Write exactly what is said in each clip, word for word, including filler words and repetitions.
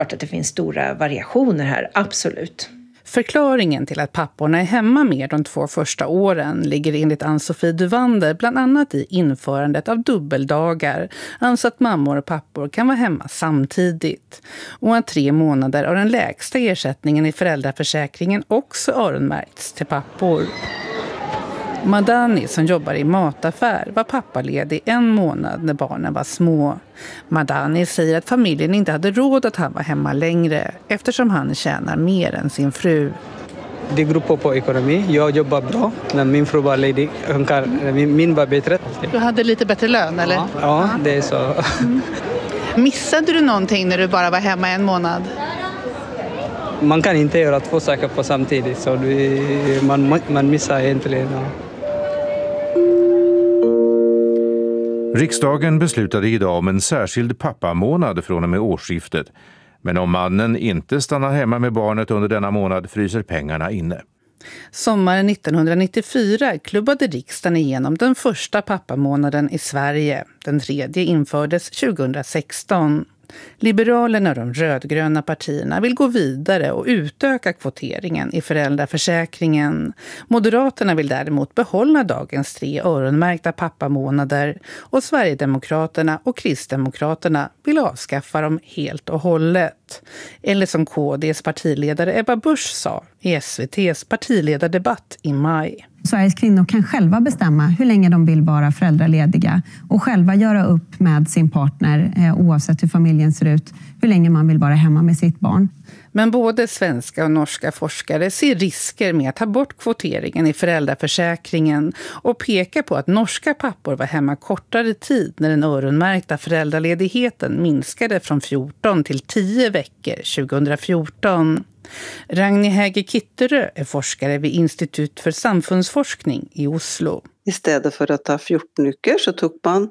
Att det finns stora variationer här, absolut. Förklaringen till att papporna är hemma mer de två första åren ligger enligt Ann-Sofie Duvander bland annat i införandet av dubbeldagar, alltså att mammor och pappor kan vara hemma samtidigt. Och att tre månader av den lägsta ersättningen i föräldraförsäkringen också öronmärkts till pappor. Madani som jobbar i mataffär var pappaledig en månad när barnen var små. Madani säger att familjen inte hade råd att han var hemma längre eftersom han tjänar mer än sin fru. Det beror på, på ekonomi. Jag jobbar bra, men min fru var ledig. Hon kan, min, min var bättre. Du hade lite bättre lön, eller? Ja, ja det är så. Mm. Missade du någonting när du bara var hemma en månad? Man kan inte göra två saker på samtidigt, så du, man, man missar egentligen. Ja. Riksdagen beslutade idag om en särskild pappamånad från och med årsskiftet. Men om mannen inte stannar hemma med barnet under denna månad fryser pengarna inne. Sommaren nittonhundranittiofyra klubbade riksdagen igenom den första pappamånaden i Sverige. Den tredje infördes tjugohundrasexton. Liberalerna och de rödgröna partierna vill gå vidare och utöka kvoteringen i föräldraförsäkringen. Moderaterna vill däremot behålla dagens tre öronmärkta pappamånader och Sverigedemokraterna och Kristdemokraterna vill avskaffa dem helt och hållet. Eller som K D:s partiledare Ebba Busch sa i S V T:s partiledardebatt i maj. Sveriges kvinnor kan själva bestämma hur länge de vill vara föräldralediga och själva göra upp med sin partner eh, oavsett hur familjen ser ut, hur länge man vill vara hemma med sitt barn. Men både svenska och norska forskare ser risker med att ta bort kvoteringen i föräldraförsäkringen och pekar på att norska pappor var hemma kortare tid när den öronmärkta föräldraledigheten minskade från fjorton till tio veckor tjugohundrafjorton. Ragnhild Häger Kitterö är forskare vid Institut för samfundsforskning i Oslo. Istället för att ta fjorton veckor så tog man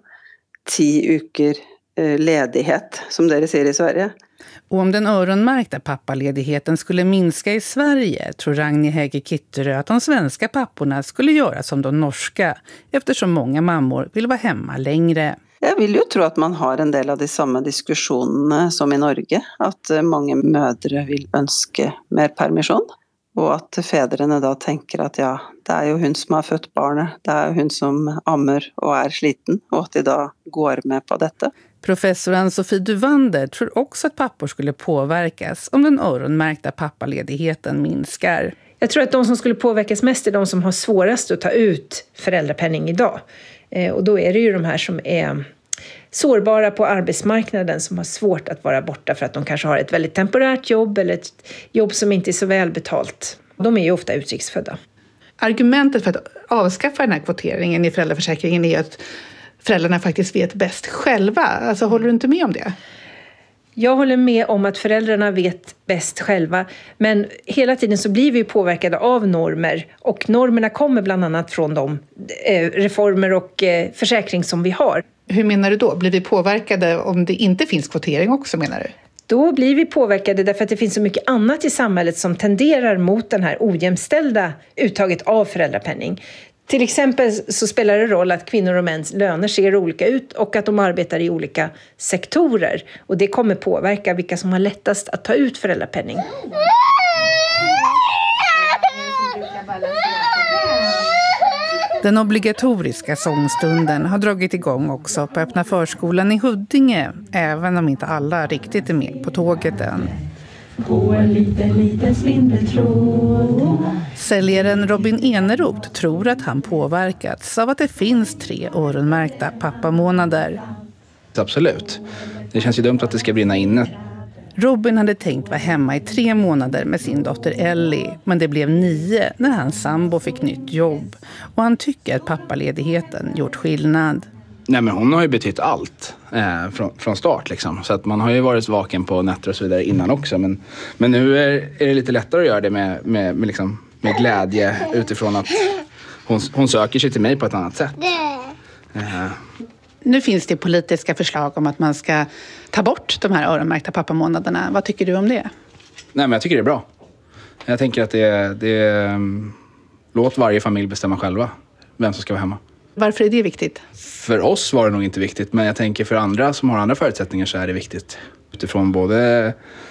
tio veckor ledighet, som det ser i Sverige. Och om den öronmärkta pappaledigheten skulle minska i Sverige tror Ragnhild Häger Kitterö att de svenska papporna skulle göra som de norska eftersom många mammor vill vara hemma längre. Jag vill ju tro att man har en del av de samma diskussionerna som i Norge. Att många mödrar vill önska mer permission. Och att fäderna då tänker att ja, det är ju hon som har fött barnet. Det är hon som ammar och är sliten. Och att de då går med på detta. Professor Ann-Sofie Duvander tror också att pappor skulle påverkas om den öronmärkta pappaledigheten minskar. Jag tror att de som skulle påverkas mest är de som har svårast att ta ut föräldrapenning idag. Eh, och då är det ju de här som är sårbara på arbetsmarknaden som har svårt att vara borta för att de kanske har ett väldigt temporärt jobb eller ett jobb som inte är så välbetalt. De är ju ofta utrikesfödda. Argumentet för att avskaffa den här kvoteringen i föräldraförsäkringen är att föräldrarna faktiskt vet bäst själva. Alltså håller du inte med om det? Jag håller med om att föräldrarna vet bäst själva. Men hela tiden så blir vi påverkade av normer. Och normerna kommer bland annat från de eh, reformer och eh, försäkring som vi har. Hur menar du då? Blir vi påverkade om det inte finns kvotering också, menar du? Då blir vi påverkade därför att det finns så mycket annat i samhället som tenderar mot den här ojämställda uttaget av föräldrapenning. Till exempel så spelar det roll att kvinnor och mäns löner ser olika ut och att de arbetar i olika sektorer. Och det kommer påverka vilka som har lättast att ta ut föräldrapenning. Den obligatoriska sångstunden har dragit igång också på öppna förskolan i Huddinge, även om inte alla riktigt är med på tåget än. På en liten, liten svindeltråd. Säljaren Robin Eneroth tror att han påverkats av att det finns tre öronmärkta pappamånader. Absolut. Det känns ju dumt att det ska brinna inne. Robin hade tänkt vara hemma i tre månader med sin dotter Ellie, men det blev nio när hans sambo fick nytt jobb. Och han tycker att pappaledigheten gjort skillnad. Nej, men hon har ju betytt allt eh, från, från start liksom. Så att man har ju varit vaken på nätter och så vidare innan också. Men, men nu är, är det lite lättare att göra det med, med, med, liksom, med glädje utifrån att hon, hon söker sig till mig på ett annat sätt. Eh. Nu finns det politiska förslag om att man ska ta bort de här öronmärkta pappamånaderna. Vad tycker du om det? Nej, men jag tycker det är bra. Jag tänker att det, det låt varje familj bestämma själva vem som ska vara hemma. Varför är det viktigt? För oss var det nog inte viktigt, men jag tänker för andra som har andra förutsättningar så är det viktigt. Utifrån både